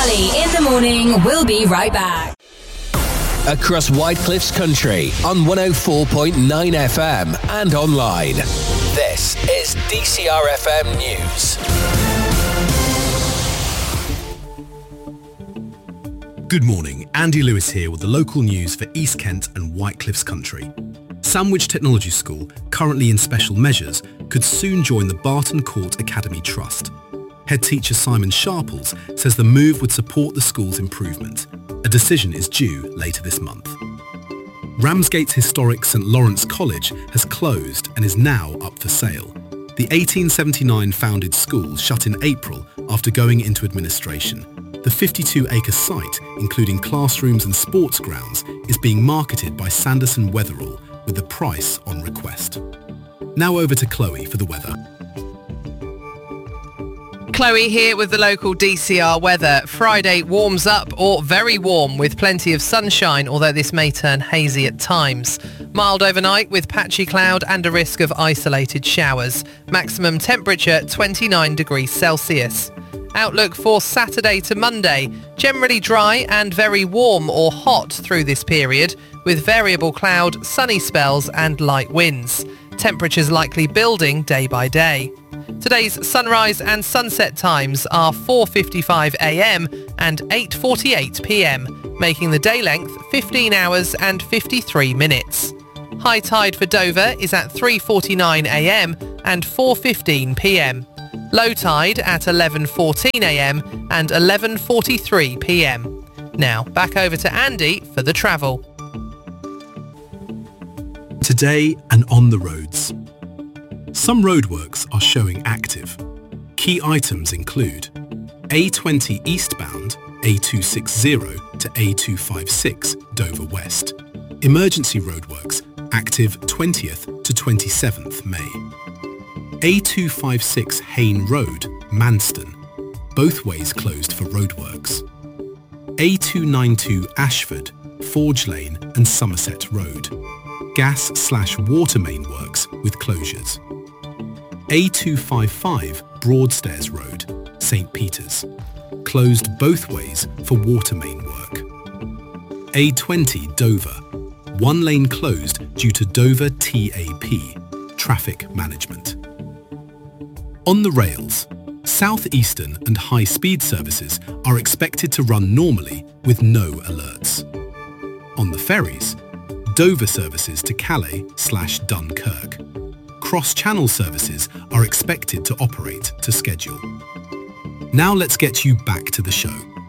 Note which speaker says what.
Speaker 1: Ali in the morning. We'll be right back.
Speaker 2: Across Whitecliffs Country on 104.9 FM and online. This is DCR FM News.
Speaker 3: Good morning, Andy Lewis here with the local news for East Kent and Whitecliffs Country. Sandwich Technology School, currently in special measures, could soon join the Barton Court Academy Trust. Head teacher Simon Sharples says the move would support the school's improvement. A decision is due later this month. Ramsgate's historic St Lawrence College has closed and is now up for sale. The 1879 founded school shut in April after going into administration. The 52-acre site, including classrooms and sports grounds, is being marketed by Sanderson Weatherall with the price on request. Now over to Chloe for the weather.
Speaker 4: Chloe here with the local DCR weather. Friday warms up or very warm with plenty of sunshine, although this may turn hazy at times. Mild overnight with patchy cloud and a risk of isolated showers. Maximum temperature 29 degrees Celsius. Outlook for Saturday to Monday. Generally dry and very warm or hot through this period with variable cloud, sunny spells and light winds. Temperatures likely building day by day. Today's sunrise and sunset times are 4:55 a.m. and 8:48 p.m, making the day length 15 hours and 53 minutes. High tide for Dover is at 3:49 a.m. and 4:15 p.m. Low tide at 11:14 a.m. and 11:43 p.m. Now back over to Andy for the travel.
Speaker 3: Today and on the roads. Some roadworks are showing active. Key items include A20 eastbound, A260 to A256 Dover West. Emergency roadworks active 20th to 27th May. A256 Hayne Road, Manston. Both ways closed for roadworks. A292 Ashford, Forge Lane and Somerset Road. Gas/water main works with closures. A255 Broadstairs Road, St Peters. Closed both ways for water main work. A20 Dover. One lane closed due to Dover TAP, traffic management. On the rails, Southeastern and high-speed services are expected to run normally with no alerts. On the ferries, Dover services to Calais/Dunkirk. Cross-channel services are expected to operate to schedule. Now let's get you back to the show.